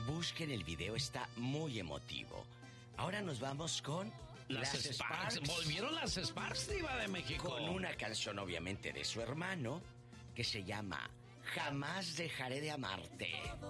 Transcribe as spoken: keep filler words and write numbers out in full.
Busquen el video, está muy emotivo. Ahora nos vamos con las, las Sparks. Sparks. Volvieron las Sparks, Diva de México. Con una canción, obviamente, de su hermano, que se llama Jamás dejaré de amarte.